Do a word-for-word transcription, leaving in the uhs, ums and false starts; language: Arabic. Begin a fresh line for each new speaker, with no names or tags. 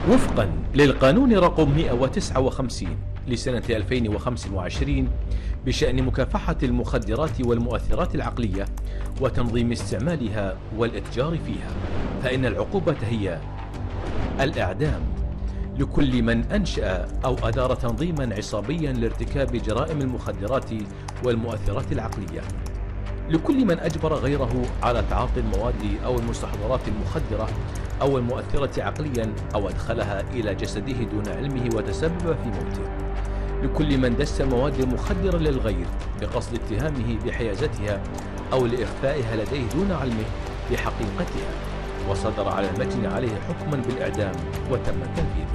وفقا للقانون رقم مئة وتسعة وخمسين لسنة ألفين وخمسة وعشرين بشأن مكافحة المخدرات والمؤثرات العقلية وتنظيم استعمالها والإتجار فيها، فإن العقوبة هي الإعدام لكل من أنشأ أو أدار تنظيما عصابيا لارتكاب جرائم المخدرات والمؤثرات العقلية، لكل من أجبر غيره على تعاطي المواد أو المستحضرات المخدرة أو المؤثرة عقليا أو أدخلها إلى جسده دون علمه وتسبب في موته، لكل من دس مواد مخدرة للغير بقصد اتهامه بحيازتها أو لإخفائها لديه دون علمه بحقيقتها، وصدر على المجني عليه حكما بالإعدام وتم تنفيذه.